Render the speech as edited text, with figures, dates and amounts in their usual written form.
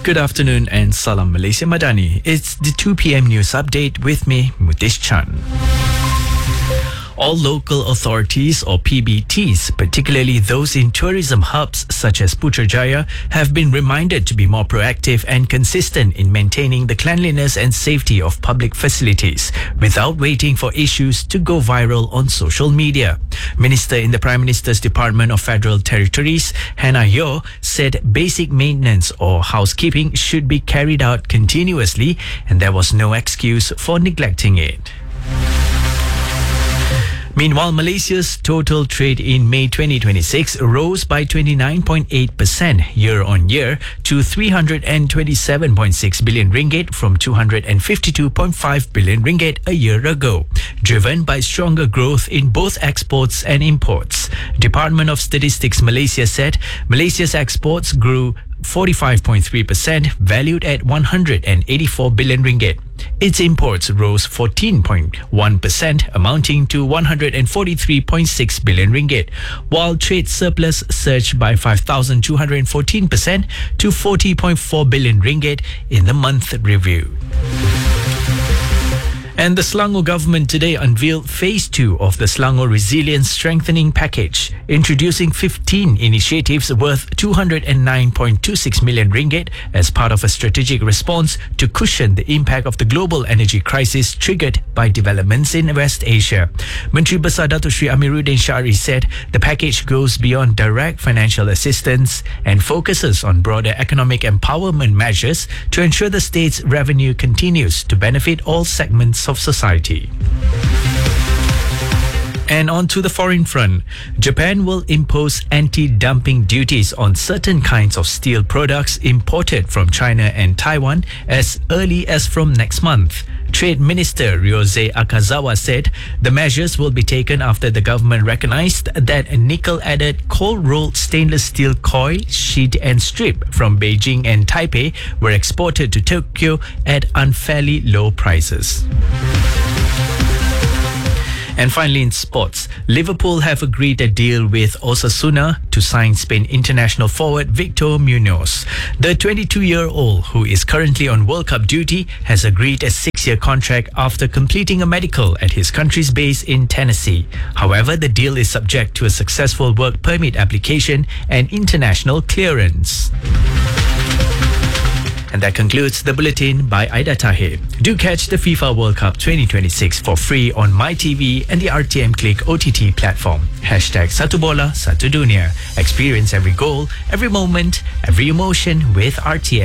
Good afternoon and Salam Malaysia Madani. It's the 2 p.m. news update with me, Mutesh Chan. All local authorities or PBTs, particularly those in tourism hubs such as Putrajaya, have been reminded to be more proactive and consistent in maintaining the cleanliness and safety of public facilities without waiting for issues to go viral on social media. Minister in the Prime Minister's Department of Federal Territories, Hannah Yeoh, said basic maintenance or housekeeping should be carried out continuously and there was no excuse for neglecting it. Meanwhile, Malaysia's total trade in May 2026 rose by 29.8% year-on-year to 327.6 billion ringgit from 252.5 billion ringgit a year ago, driven by stronger growth in both exports and imports. Department of Statistics Malaysia said Malaysia's exports grew 45.3%, valued at 184 billion ringgit. Its imports rose 14.1%, amounting to 143.6 billion ringgit, while trade surplus surged by 5,214% to 40.4 billion ringgit in the month reviewed. And the Selangor government today unveiled Phase 2 of the Selangor Resilience Strengthening Package, introducing 15 initiatives worth 209.26 million ringgit as part of a strategic response to cushion the impact of the global energy crisis triggered by developments in West Asia. Menteri Besar Datuk Sri Amiruddin Syari said the package goes beyond direct financial assistance and focuses on broader economic empowerment measures to ensure the state's revenue continues to benefit all segments of society. And on to the foreign front. Japan will impose anti-dumping duties on certain kinds of steel products imported from China and Taiwan as early as from next month. Trade Minister Ryuze Akazawa said the measures will be taken after the government recognized that nickel-added cold-rolled stainless steel coil, sheet and strip from Beijing and Taipei were exported to Tokyo at unfairly low prices. And finally in sports, Liverpool have agreed a deal with Osasuna to sign Spain international forward Victor Munoz. The 22-year-old, who is currently on World Cup duty, has agreed a 6-year contract after completing a medical at his country's base in Tennessee. However, the deal is subject to a successful work permit application and international clearance. And that concludes the bulletin by Aida Tahir. Do catch the FIFA World Cup 2026 for free on MyTV and the RTM Click OTT platform. #Satu Bola, Satu Dunia. Experience every goal, every moment, every emotion with RTM.